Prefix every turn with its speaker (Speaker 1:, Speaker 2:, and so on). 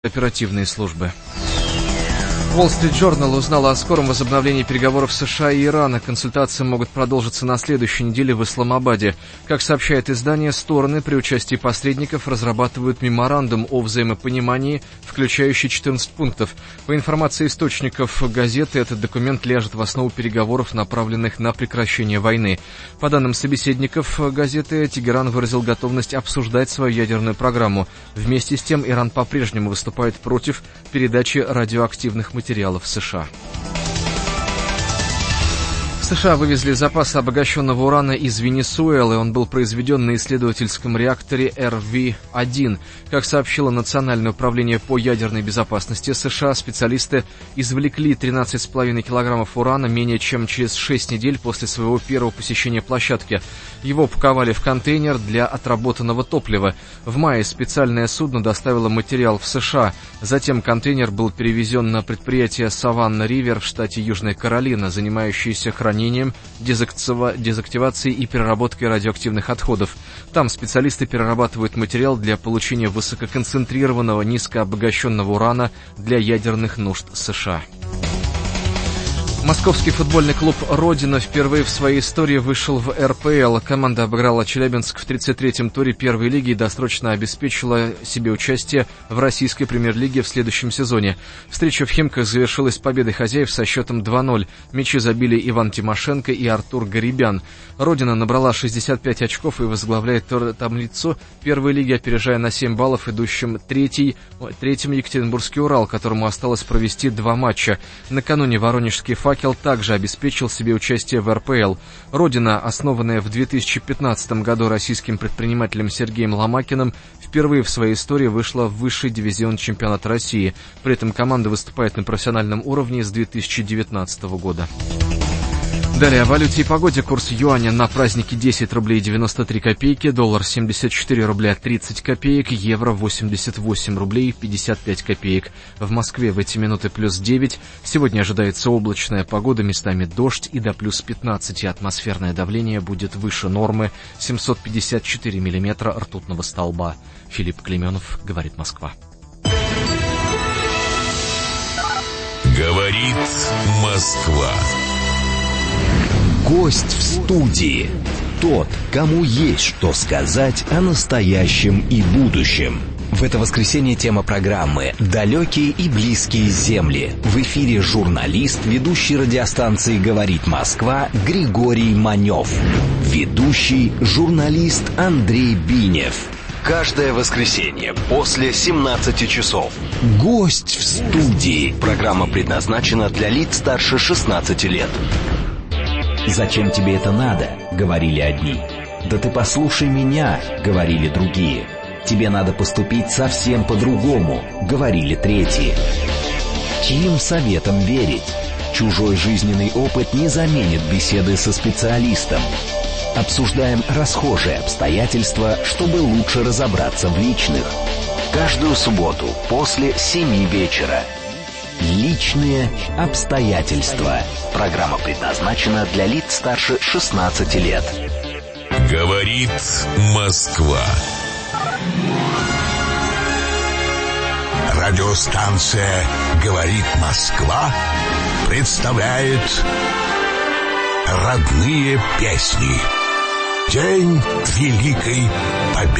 Speaker 1: оперативные службы. Wall Street Journal узнала о скором возобновлении переговоров США и Ирана. Консультации могут продолжиться на следующей неделе в Исламабаде. Как сообщает издание, стороны при участии посредников разрабатывают меморандум о взаимопонимании, включающий 14 пунктов. По информации источников газеты, этот документ ляжет в основу переговоров, направленных на прекращение войны. По данным собеседников газеты, Тегеран выразил готовность обсуждать свою ядерную программу. Вместе с тем, Иран по-прежнему выступает против передачи радиоактивных материалов США. США вывезли запасы обогащенного урана из Венесуэлы. Он был произведен на исследовательском реакторе РВ-1. Как сообщило Национальное управление по ядерной безопасности США, специалисты извлекли 13,5 килограммов урана менее чем через 6 недель после своего первого посещения площадки. Его упаковали в контейнер для отработанного топлива. В мае специальное судно доставило материал в США. Затем контейнер был перевезен на предприятие «Саванна-Ривер» в штате Южная Каролина, занимающееся хранением, дезактивацией и переработкой радиоактивных отходов. Там специалисты перерабатывают материал для получения высококонцентрированного низкообогащенного урана для ядерных нужд США. Московский футбольный клуб «Родина» впервые в своей истории вышел в РПЛ. Команда обыграла Челябинск в 33-м туре первой лиги и досрочно обеспечила себе участие в российской премьер-лиге в следующем сезоне. Встреча в Химках завершилась победой хозяев со счетом 2-0. Мячи забили Иван Тимошенко и Артур Гарибян. «Родина» набрала 65 очков и возглавляет таблицу первой лиги, опережая на 7 баллов идущим третьим Екатеринбургский «Урал», которому осталось провести 2 матча. Накануне воронежский «Факел» также обеспечил себе участие в РПЛ. «Родина», основанная в 2015 году российским предпринимателем Сергеем Ломакиным, впервые в своей истории вышла в высший дивизион чемпионата России. При этом команда выступает на профессиональном уровне с 2019 года. Далее о валюте и погоде. Курс юаня на праздники 10 рублей 93 копейки, доллар 74 рубля 30 копеек, евро 88 рублей 55 копеек. В Москве в эти минуты плюс 9. Сегодня ожидается облачная погода, местами дождь и до плюс 15. И атмосферное давление будет выше нормы 754 миллиметра ртутного столба. Филипп Клеменов, говорит Москва.
Speaker 2: Говорит Москва.
Speaker 3: Гость в студии. Тот, кому есть что сказать о настоящем и будущем. В это воскресенье тема программы «Далекие и близкие земли». В эфире журналист, ведущий радиостанции «Говорит Москва» Григорий Манев. Ведущий журналист Андрей Бинев. Каждое воскресенье после 17 часов. Гость в студии. Программа предназначена для лиц старше 16 лет. «Зачем тебе это надо?» — говорили одни. «Да ты послушай меня», — говорили другие. «Тебе надо поступить совсем по-другому», — говорили третьи. Чьим советом верить? Чужой жизненный опыт не заменит беседы со специалистом. Обсуждаем расхожие обстоятельства, чтобы лучше разобраться в личных. Каждую субботу после 7 вечера. Личные обстоятельства. Программа предназначена для лиц старше 16 лет.
Speaker 2: Говорит Москва. Радиостанция «Говорит Москва» представляет родные песни. День Великой Победы.